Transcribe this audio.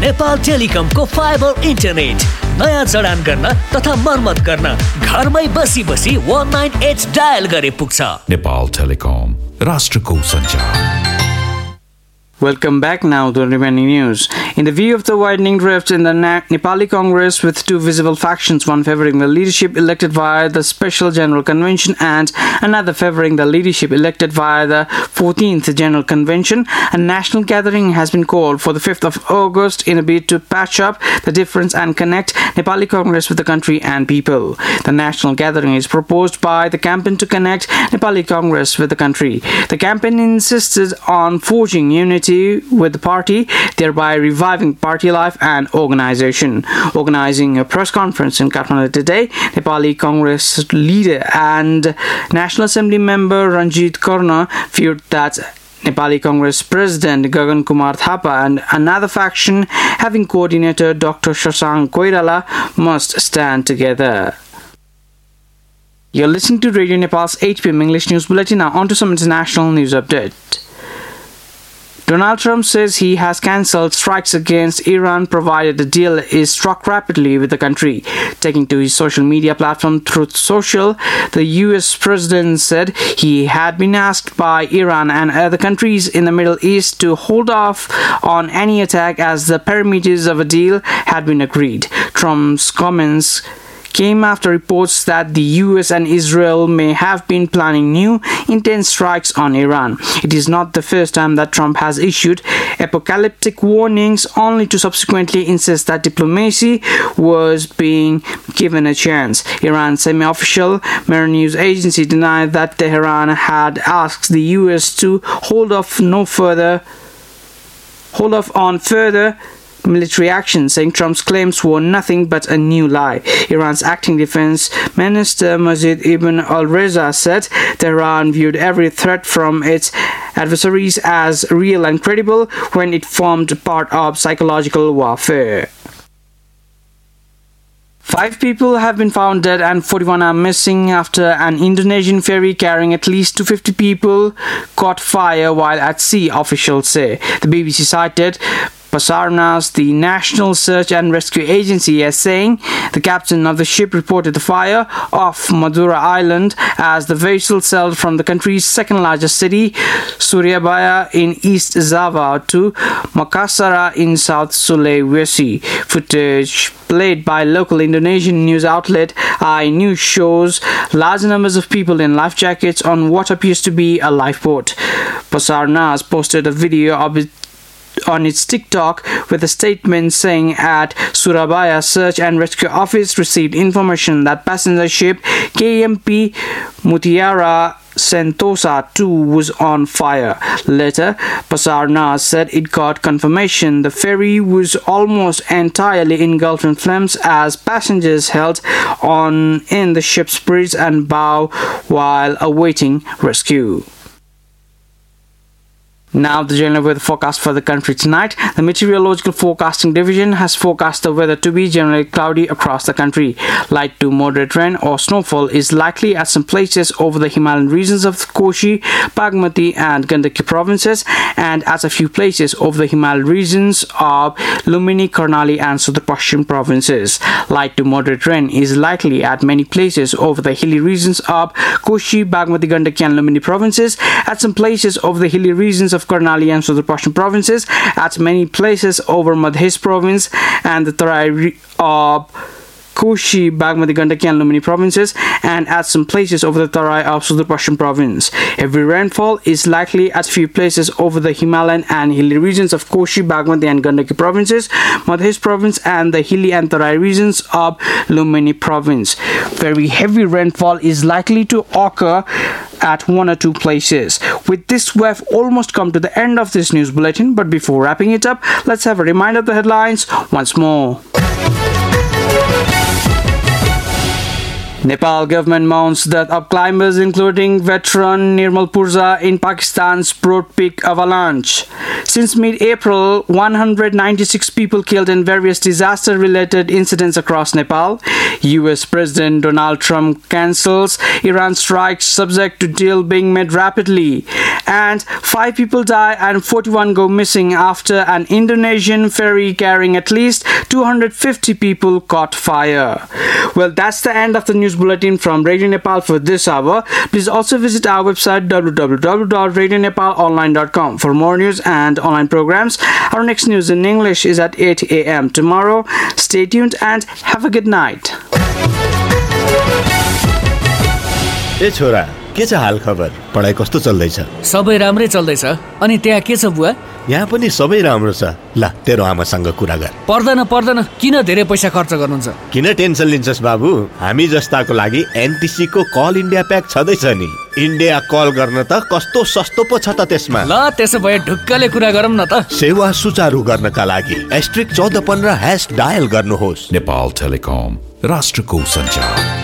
Nepal टेलिकमको fibre internet नयाँ जडान गर्न तथा मर्मत गर्न घरमै बसी 198 डायल गरे पुग्छ। नेपाल टेलिकम, राष्ट्रको सञ्चार। Welcome back now to the remaining news. In the view of the widening rift in the Nepali Congress, with two visible factions, one favoring the leadership elected via the Special General Convention and another favoring the leadership elected via the 14th General Convention, a national gathering has been called for the 5th of August in a bid to patch up the difference and connect Nepali Congress with the country and people. The national gathering is proposed by the campaign to connect Nepali Congress with the country. The campaign insisted on forging unity with the party, thereby reviving party life and organization. Organizing a press conference in Kathmandu today, Nepali Congress leader and National Assembly member Ranjit Karna feared that Nepali Congress President Gagan Kumar Thapa and another faction having coordinator Dr. Shashank Koirala must stand together. You're listening to Radio Nepal's 8 p.m. English News Bulletin. Now on to some international news update. Donald Trump says he has cancelled strikes against Iran provided the deal is struck rapidly with the country. Taking to his social media platform Truth Social, the US president said he had been asked by Iran and other countries in the Middle East to hold off on any attack as the parameters of a deal had been agreed. Trump's comments came after reports that the US and Israel may have been planning new intense strikes on Iran. It is not the first time that Trump has issued apocalyptic warnings only to subsequently insist that diplomacy was being given a chance. Iran's semi-official Mehr news agency denied that Tehran had asked the US to hold off on further military action, saying Trump's claims were nothing but a new lie. Iran's acting defense minister Majid Ibn al-Reza said Tehran viewed every threat from its adversaries as real and credible when it formed part of psychological warfare. 5 people have been found dead and 41 are missing after an Indonesian ferry carrying at least 250 people caught fire while at sea, officials say. The BBC cited Basarnas, the National Search and Rescue Agency, as saying the captain of the ship reported the fire off Madura Island as the vessel sailed from the country's second largest city, Surabaya in East Java, to Makassar in South Sulawesi. Footage played by local Indonesian news outlet iNews shows large numbers of people in life jackets on what appears to be a lifeboat. Basarnas posted a video of it on its TikTok with a statement saying at Surabaya Search and Rescue Office received information that passenger ship KMP Mutiara Sentosa 2 was on fire. Later, Basarnas said it got confirmation the ferry was almost entirely engulfed in flames as passengers held on in the ship's bridge and bow while awaiting rescue. Now the general weather forecast for the country tonight. The Meteorological Forecasting Division has forecast the weather to be generally cloudy across the country. Light to moderate rain or snowfall is likely at some places over the Himalayan regions of Koshi, Bagmati and Gandaki provinces and at a few places over the Himalayan regions of Lumini, Karnali and Southern Pashchim provinces. Light to moderate rain is likely at many places over the hilly regions of Koshi, Bagmati, Gandaki and Lumini provinces, at some places over the hilly regions of Karnali and Southern Pashchim provinces, at many places over Madhya province and the Tarai of Koshi, Bagmati, Gandaki and Lumini provinces and at some places over the Tarai of Southern Pashchim province. Heavy rainfall is likely at few places over the Himalayan and hilly regions of Koshi, Bagmati and Gandaki provinces, Madhya province and the hilly and Tarai regions of Lumini province. Very heavy rainfall is likely to occur at 1 or 2 places. With this, we have almost come to the end of this news bulletin, but before wrapping it up, let's have a reminder of the headlines once more. Nepal government mourns death of climbers including veteran Nirmal Purja in Pakistan's Broad Peak avalanche. Since mid-April, 196 people killed in various disaster-related incidents across Nepal. US President Donald Trump cancels Iran strikes subject to deal being made rapidly. And 5 people die and 41 go missing after an Indonesian ferry carrying at least 250 people caught fire. Well, that's the end of the news bulletin from Radio Nepal for this hour. Please also visit our website www.radionepalonline.com for more news and online programs. Our next news in English is at 8 a.m. tomorrow. Stay tuned and have a good night. ए छोरा, के छ हाल खबर? पढाइ कस्तो चल्दैछ? सबै राम्रै चल्दैछ। अनि त्यहाँ के छ बुवा? यहाँ पनि सबै राम्रो छ। ल, तेरो आमासँग कुरा गर। पर्दैन, किन धेरै पैसा खर्च गर्नुहुन्छ? किन टेन्सन लिन्छस् बाबु? हामी जस्ताको लागि एनटिसी को कल इन्डिया प्याक छदैछ नि। इन्डिया कल गर्न त कस्तो सस्तो पो छ त त्यसमा। ल, त्यसो भए ढुक्कले कुरा गरौँ न त। सेवा सुचारू गर्नका लागि *1415# डायल गर्नुहोस्। नेपाल टेलिकम, राष्ट्रको सञ्चार।